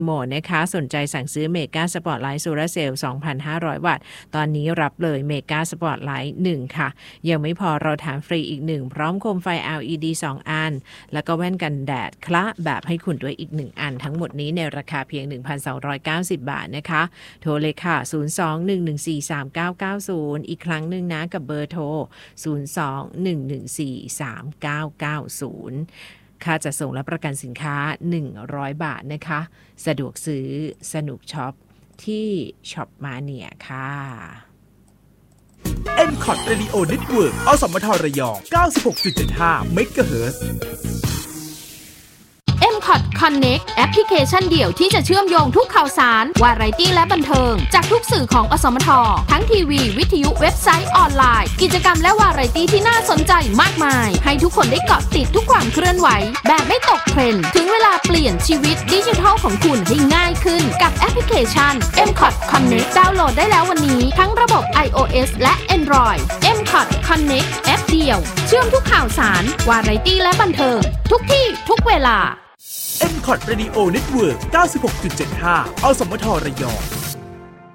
โหมดนะคะสนใจสั่งซื้อเมกาสปอร์ตไลท์โซลาร์เซลล์ 2,500 วัตต์ตอนนี้รับเลยเมกาสปอร์ตไลท์1ค่ะยังไม่พอเราแถมฟรีอีก1พร้อมโคมไฟ LED 2 อันแล้วก็แว่นกันแดดคละแบบให้คุณด้วยอีก1อันทั้งหมดนี้ในราคาเพียง 1,290 บาทนะคะโทรเลยค่ะ 02-114-3990 อีกครั้งหนึ่งนะกับเบอร์โทร 02-114-3990ค่าจัดส่งและประกันสินค้า100 บาทนะคะสะดวกซื้อสนุกช็อปที่ช็อปมาเนียค่ะ MCOT Radio Network อสมทระยอง 96.75 MHz MCOT Connect แอปพลิเคชันเดี่ยวที่จะเชื่อมโยงทุกข่าวสารวาไรตี้และบันเทิงจากทุกสื่อของอสมททั้งทีวีวิทยุเว็บไซต์ออนไลน์กิจกรรมและวาไรตี้ที่น่าสนใจมากมายให้ทุกคนได้เกาะติดทุกความเคลื่อนไหวแบบไม่ตกเทรนด์ถึงเวลาเปลี่ยนชีวิตดิจิทัลของคุณให้ง่ายขึ้นกับแอปพลิเคชัน MCOT Connect ดาวน์โหลดได้แล้ววันนี้ทั้งระบบ iOS และ Android MCOT Connect แอปเดียวเชื่อมทุกข่าวสารวาไรตี้และบันเทิงทุกที่ทุกเวลา MCOT Radio Network 96.75 อสมทระยอง